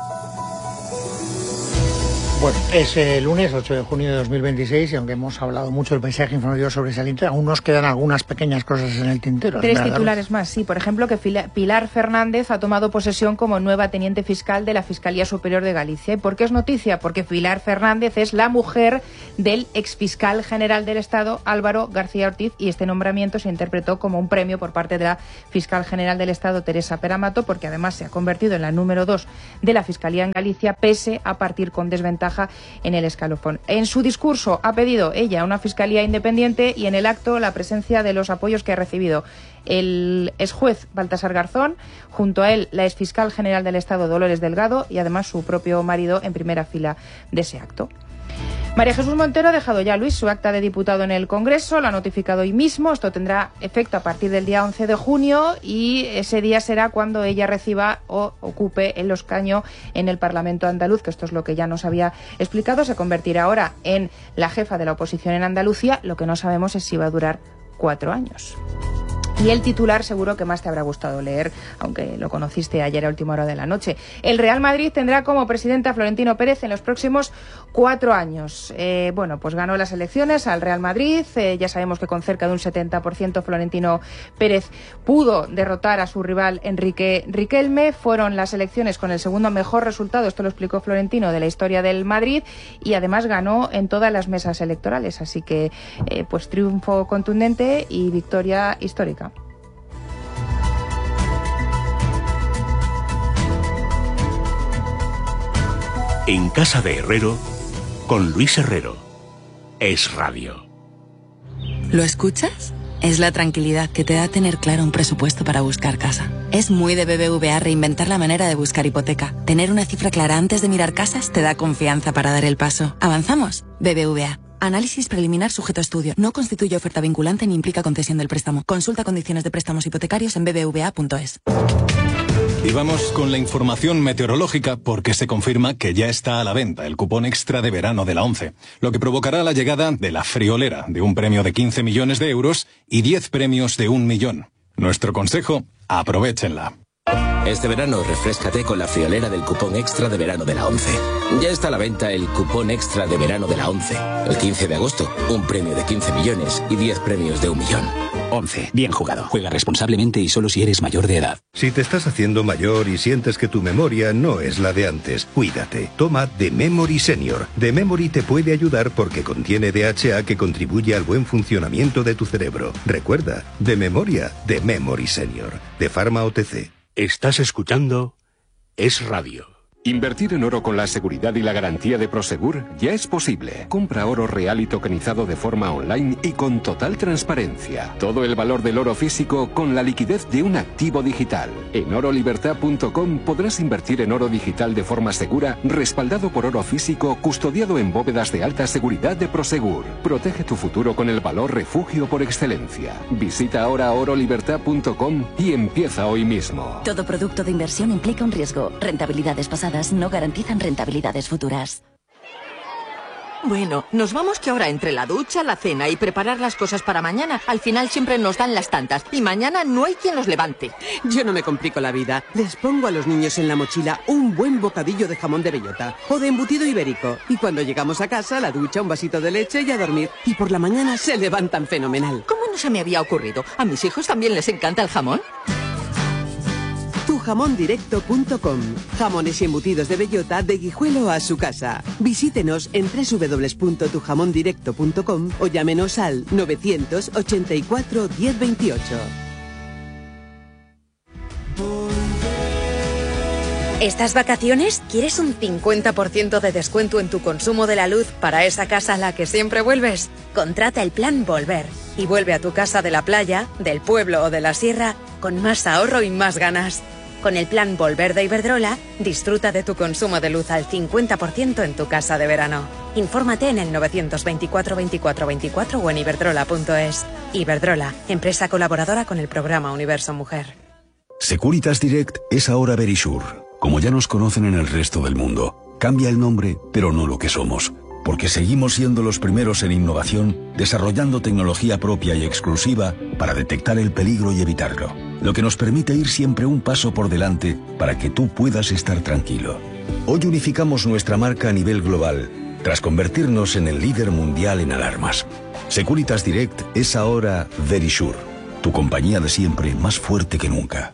Bueno, es el lunes 8 de junio de 2026 y aunque hemos hablado mucho del paisaje informativo sobresaliente, aún nos quedan algunas pequeñas cosas en el tintero. 3 titulares más, sí. Por ejemplo, que Pilar Fernández ha tomado posesión como nueva teniente fiscal de la Fiscalía Superior de Galicia. ¿Y por qué es noticia? Porque Pilar Fernández es la mujer del exfiscal general del Estado, Álvaro García Ortiz, y este nombramiento se interpretó como un premio por parte de la fiscal general del Estado, Teresa Peramato, porque además se ha convertido en la número 2 de la Fiscalía en Galicia, pese a partir con desventaja en el escalafón. En su discurso ha pedido ella una fiscalía independiente y en el acto la presencia de los apoyos que ha recibido el exjuez Baltasar Garzón, junto a él la exfiscal general del Estado Dolores Delgado y además su propio marido en primera fila de ese acto. María Jesús Montero ha dejado ya, Luis, su acta de diputado en el Congreso, lo ha notificado hoy mismo. Esto tendrá efecto a partir del día 11 de junio y ese día será cuando ella reciba o ocupe el escaño en el Parlamento andaluz, que esto es lo que ya nos había explicado. Se convertirá ahora en la jefa de la oposición en Andalucía. Lo que no sabemos es si va a durar 4 años. Y el titular seguro que más te habrá gustado leer, aunque lo conociste ayer a última hora de la noche. El Real Madrid tendrá como presidente a Florentino Pérez en los próximos 4 años. Pues ganó las elecciones al Real Madrid. Ya sabemos que con cerca de un 70% Florentino Pérez pudo derrotar a su rival Enrique Riquelme. Fueron las elecciones con el segundo mejor resultado, esto lo explicó Florentino, de la historia del Madrid, y además ganó en todas las mesas electorales. Así que triunfo contundente y victoria histórica. En Casa de Herrero, con Luis Herrero. Es Radio. ¿Lo escuchas? Es la tranquilidad que te da tener claro un presupuesto para buscar casa. Es muy de BBVA reinventar la manera de buscar hipoteca. Tener una cifra clara antes de mirar casas te da confianza para dar el paso. ¿Avanzamos? BBVA. Análisis preliminar sujeto a estudio. No constituye oferta vinculante ni implica concesión del préstamo. Consulta condiciones de préstamos hipotecarios en bbva.es. Y vamos con la información meteorológica porque se confirma que ya está a la venta el cupón extra de verano de la ONCE, lo que provocará la llegada de la friolera de un premio de 15 millones de euros y 10 premios de 1 millón. Nuestro consejo, aprovéchenla. Este verano refréscate con la friolera del cupón extra de verano de la ONCE. Ya está a la venta el cupón extra de verano de la ONCE. El 15 de agosto, un premio de 15 millones y 10 premios de 1 millón. ONCE, bien jugado. Juega responsablemente y solo si eres mayor de edad. Si te estás haciendo mayor y sientes que tu memoria no es la de antes, cuídate. Toma The Memory Senior. The Memory te puede ayudar porque contiene DHA que contribuye al buen funcionamiento de tu cerebro. Recuerda, de memoria, The Memory Senior. De Pharma OTC. Estás escuchando Es Radio. Invertir en oro con la seguridad y la garantía de Prosegur ya es posible. Compra oro real y tokenizado de forma online y con total transparencia. Todo el valor del oro físico con la liquidez de un activo digital. En orolibertad.com podrás invertir en oro digital de forma segura, respaldado por oro físico, custodiado en bóvedas de alta seguridad de Prosegur. Protege tu futuro con el valor refugio por excelencia. Visita ahora orolibertad.com y empieza hoy mismo. Todo producto de inversión implica un riesgo. Rentabilidades pasadas no garantizan rentabilidades futuras. Bueno, nos vamos que ahora entre la ducha, la cena y preparar las cosas para mañana, al final siempre nos dan las tantas y mañana no hay quien los levante. Yo no me complico la vida. Les pongo a los niños en la mochila un buen bocadillo de jamón de bellota o de embutido ibérico. Y cuando llegamos a casa, la ducha, un vasito de leche y a dormir. Y por la mañana se levantan fenomenal. ¿Cómo no se me había ocurrido? ¿A mis hijos también les encanta el jamón? Tujamondirecto.com. Jamones y embutidos de bellota de Guijuelo a su casa. Visítenos en www.tujamondirecto.com o llámenos al 984 1028. ¿Estas vacaciones quieres un 50% de descuento en tu consumo de la luz para esa casa a la que siempre vuelves? Contrata el plan Volver y vuelve a tu casa de la playa, del pueblo o de la sierra con más ahorro y más ganas. Con el plan Volver de Iberdrola, disfruta de tu consumo de luz al 50% en tu casa de verano. Infórmate en el 924 24 24 o en iberdrola.es. Iberdrola, empresa colaboradora con el programa Universo Mujer. Securitas Direct es ahora Verisure. Como ya nos conocen en el resto del mundo, cambia el nombre, pero no lo que somos. Porque seguimos siendo los primeros en innovación, desarrollando tecnología propia y exclusiva para detectar el peligro y evitarlo. Lo que nos permite ir siempre un paso por delante para que tú puedas estar tranquilo. Hoy unificamos nuestra marca a nivel global, tras convertirnos en el líder mundial en alarmas. Securitas Direct es ahora Verisure, tu compañía de siempre más fuerte que nunca.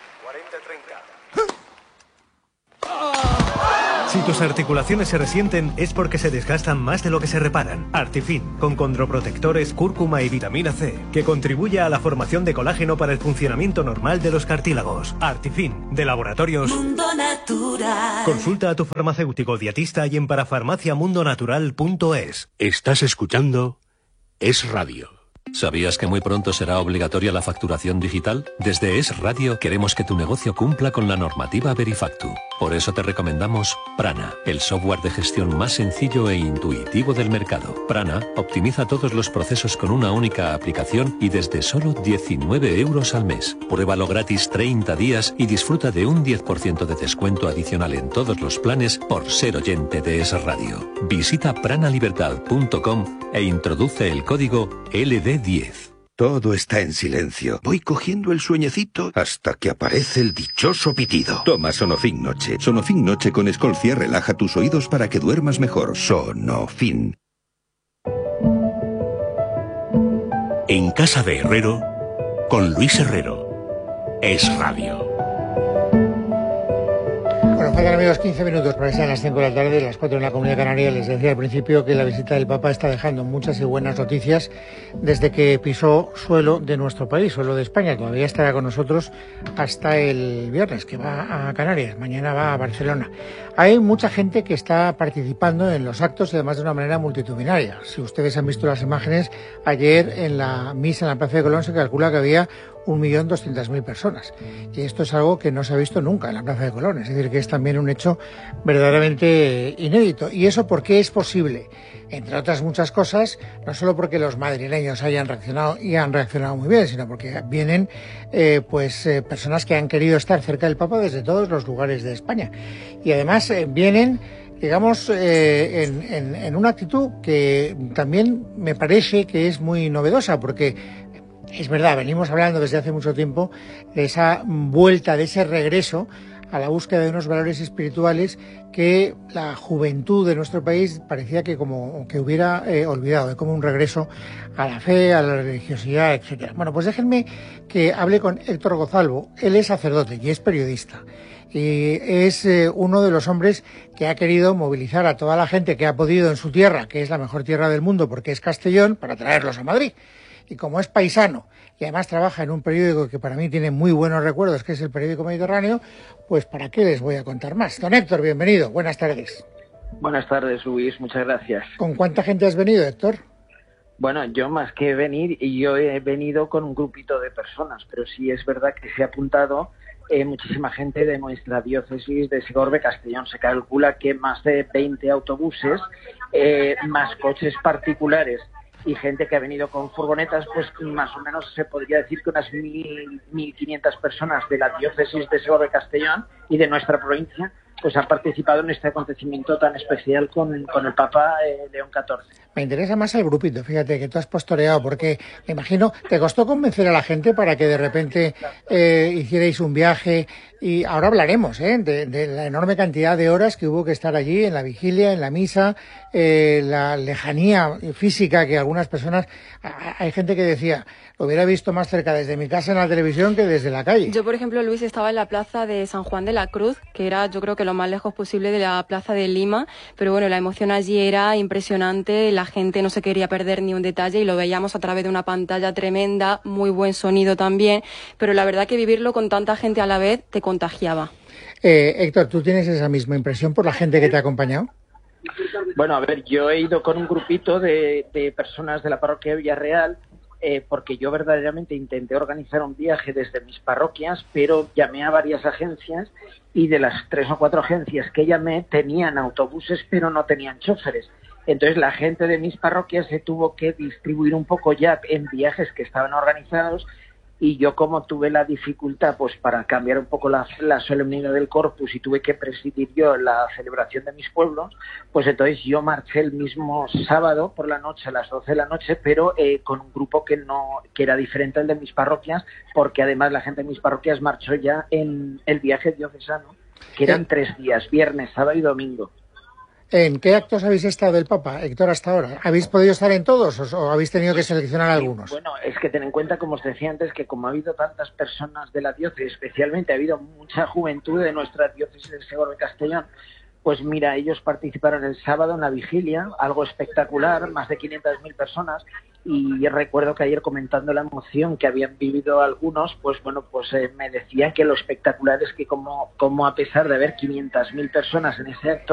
Si tus articulaciones se resienten es porque se desgastan más de lo que se reparan. Artifin, con condroprotectores, cúrcuma y vitamina C, que contribuye a la formación de colágeno para el funcionamiento normal de los cartílagos. Artifin, de Laboratorios Mundo Natural. Consulta a tu farmacéutico dietista y en parafarmaciamundonatural.es. Estás escuchando Es Radio. ¿Sabías que muy pronto será obligatoria la facturación digital? Desde Es Radio queremos que tu negocio cumpla con la normativa Verifactu. Por eso te recomendamos Prana, el software de gestión más sencillo e intuitivo del mercado. Prana optimiza todos los procesos con una única aplicación y desde solo 19 euros al mes. Pruébalo gratis 30 días y disfruta de un 10% de descuento adicional en todos los planes por ser oyente de Es Radio. Visita pranalibertad.com e introduce el código LD10. Todo está en silencio. Voy cogiendo el sueñecito hasta que aparece el dichoso pitido. Toma Sonofin Noche. Sonofin Noche con Escolcia relaja tus oídos para que duermas mejor. Sonofin. En casa de Herrero, con Luis Herrero. Es Radio. Bueno, faltan, amigos, 15 minutos para que sean las 5 de la tarde, las 4 en la Comunidad Canaria. Les decía al principio que la visita del Papa está dejando muchas y buenas noticias desde que pisó suelo de nuestro país, suelo de España. Todavía estará con nosotros hasta el viernes, que va a Canarias. Mañana va a Barcelona. Hay mucha gente que está participando en los actos y además de una manera multitudinaria. Si ustedes han visto las imágenes, ayer en la misa en la Plaza de Colón se calcula que había 1.200.000 personas. Y esto es algo que no se ha visto nunca en la Plaza de Colón, es decir, que es también un hecho verdaderamente inédito. ¿Y eso por qué es posible? Entre otras muchas cosas, no solo porque los madrileños hayan reaccionado y han reaccionado muy bien, sino porque vienen personas que han querido estar cerca del Papa desde todos los lugares de España. Y además vienen, digamos, en una actitud que también me parece que es muy novedosa, porque es verdad, venimos hablando desde hace mucho tiempo de esa vuelta, de ese regreso a la búsqueda de unos valores espirituales que la juventud de nuestro país parecía que como que hubiera olvidado, como un regreso a la fe, a la religiosidad, etcétera. Bueno, pues déjenme que hable con Héctor Gozalvo. Él es sacerdote y es periodista. Y es uno de los hombres que ha querido movilizar a toda la gente que ha podido en su tierra, que es la mejor tierra del mundo porque es Castellón, para traerlos a Madrid. Y como es paisano y además trabaja en un periódico que para mí tiene muy buenos recuerdos, que es el Periódico Mediterráneo, pues ¿para qué les voy a contar más? Don Héctor, bienvenido. Buenas tardes. Buenas tardes, Luis. Muchas gracias. ¿Con cuánta gente has venido, Héctor? Bueno, yo más que venir, yo he venido con un grupito de personas, pero sí es verdad que se ha apuntado muchísima gente de nuestra diócesis de Segorbe-Castellón. Se calcula que más de 20 autobuses, más coches particulares y gente que ha venido con furgonetas, pues más o menos se podría decir que unas 1.500 personas de la diócesis de Segorbe-Castellón y de nuestra provincia pues han participado en este acontecimiento tan especial con el Papa León XIV. Me interesa más el grupito, fíjate, que tú has postoreado, porque me imagino, ¿te costó convencer a la gente para que de repente hicierais un viaje? Y ahora hablaremos de la enorme cantidad de horas que hubo que estar allí, en la vigilia, en la misa, la lejanía física que algunas personas... Hay gente que decía, lo hubiera visto más cerca desde mi casa en la televisión que desde la calle. Yo, por ejemplo, Luis, estaba en la plaza de San Juan de la Cruz, que era, yo creo que lo más lejos posible de la plaza de Lima, pero bueno, la emoción allí era impresionante, la gente no se quería perder ni un detalle y lo veíamos a través de una pantalla tremenda, muy buen sonido también, pero la verdad que vivirlo con tanta gente a la vez te contagiaba. Héctor, ¿tú tienes esa misma impresión por la gente que te ha acompañado? Bueno, a ver, yo he ido con un grupito de personas de la parroquia de Villarreal, porque yo verdaderamente intenté organizar un viaje desde mis parroquias, pero llamé a varias agencias y de las 3 o 4 agencias que llamé tenían autobuses pero no tenían choferes. Entonces la gente de mis parroquias se tuvo que distribuir un poco ya en viajes que estaban organizados y yo como tuve la dificultad pues para cambiar un poco la solemnidad del Corpus y tuve que presidir yo la celebración de mis pueblos, pues entonces yo marché el mismo sábado por la noche a las 12 de la noche, pero con un grupo que era diferente al de mis parroquias, porque además la gente de mis parroquias marchó ya en el viaje diocesano, que eran 3 días, viernes, sábado y domingo. ¿En qué actos habéis estado del Papa, Héctor, hasta ahora? ¿Habéis podido estar en todos o habéis tenido que seleccionar algunos? Bueno, es que ten en cuenta, como os decía antes, que como ha habido tantas personas de la diócesis, especialmente ha habido mucha juventud de nuestra diócesis de Segorbe-Castellón, pues mira, ellos participaron el sábado en la vigilia, algo espectacular, más de 500.000 personas, y recuerdo que ayer comentando la emoción que habían vivido algunos, pues bueno, pues me decían que lo espectacular es que como a pesar de haber 500.000 personas en ese acto,